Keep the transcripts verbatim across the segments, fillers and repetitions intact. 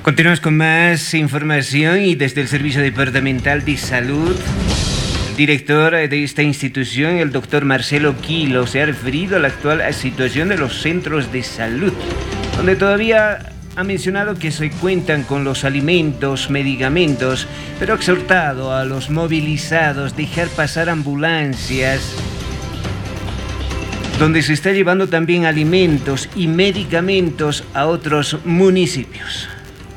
Continuamos con más información y desde el Servicio Departamental de Salud, el director de esta institución, el doctor Marcelo Quilo, se ha referido a la actual situación de los centros de salud, donde todavía ha mencionado que se cuentan con los alimentos, medicamentos, pero ha exhortado a los movilizados a dejar pasar ambulancias, donde se está llevando también alimentos y medicamentos a otros municipios.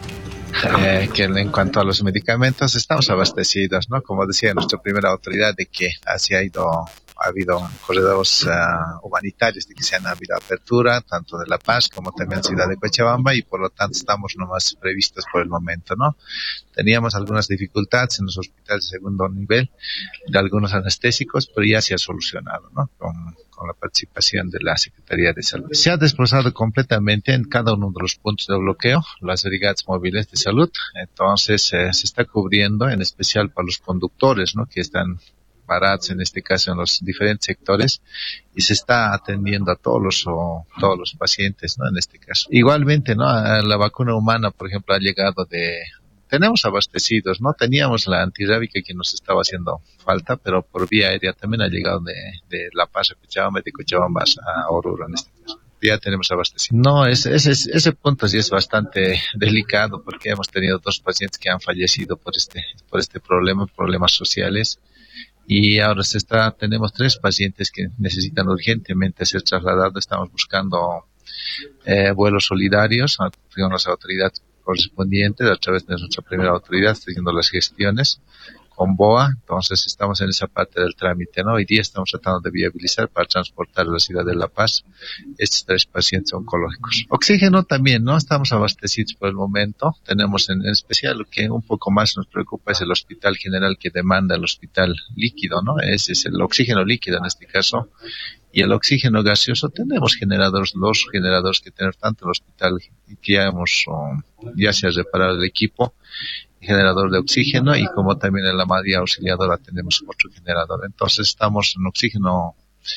Eh, que en cuanto a los medicamentos estamos abastecidos, ¿no? Como decía nuestra primera autoridad, de que así ha ido, ha habido corredores uh, humanitarios de que se han habido apertura, tanto de La Paz como también Ciudad de Cochabamba, y por lo tanto estamos nomás previstos por el momento, ¿no? Teníamos algunas dificultades en los hospitales de segundo nivel de algunos anestésicos, pero ya se ha solucionado, ¿no? Con, con la participación de la Secretaría de Salud. Se ha desplazado completamente en cada uno de los puntos de bloqueo las brigadas móviles de salud, entonces eh, se está cubriendo en especial para los conductores, ¿no? Que están parados en este caso en los diferentes sectores, y se está atendiendo a todos los o, todos los pacientes, ¿no? En este caso. Igualmente, ¿no? La vacuna humana, por ejemplo, ha llegado de tenemos abastecidos, ¿no? Teníamos la antirrábica que nos estaba haciendo falta, pero por vía aérea también ha llegado de, de La Paz a Cochabamba, de Cochabamba a Oruro en este caso. Ya tenemos abastecido. No, ese, ese, ese punto sí es bastante delicado, porque hemos tenido dos pacientes que han fallecido por este, por este problema, problemas sociales. Y ahora se está, tenemos tres pacientes que necesitan urgentemente ser trasladados. Estamos buscando eh, vuelos solidarios con las autoridades correspondientes a través de nuestra primera autoridad, haciendo las gestiones con B O A. Entonces estamos en esa parte del trámite, ¿no? Hoy día estamos tratando de viabilizar para transportar a la ciudad de La Paz estos tres pacientes oncológicos. Oxígeno también, ¿no? Estamos abastecidos por el momento. Tenemos en, en especial lo que un poco más nos preocupa es el hospital general, que demanda el hospital líquido, ¿no? Ese es el oxígeno líquido en este caso. Y el oxígeno gaseoso, tenemos generadores, los generadores que tener tanto el hospital, que ya hemos, um, ya se ha reparado el equipo, generador de oxígeno, y como también en la María Auxiliadora tenemos otro generador. Entonces estamos en oxígeno,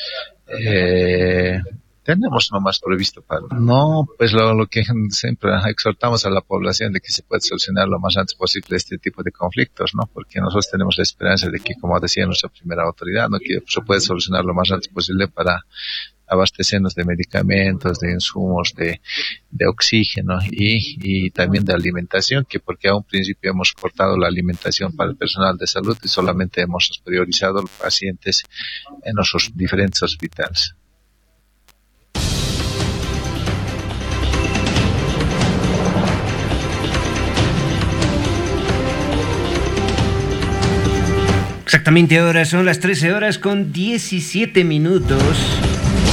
eh, tenemos nomás previsto para... No, pues lo, lo que siempre exhortamos a la población de que se puede solucionar lo más antes posible este tipo de conflictos, ¿no? Porque nosotros tenemos la esperanza de que, como decía nuestra primera autoridad, ¿no? Que se puede solucionar lo más antes posible para abastecernos de medicamentos, de insumos, de, de oxígeno y, y también de alimentación, que porque a un principio hemos cortado la alimentación para el personal de salud y solamente hemos priorizado los pacientes en los diferentes hospitales. Exactamente, ahora son las trece horas con diecisiete minutos.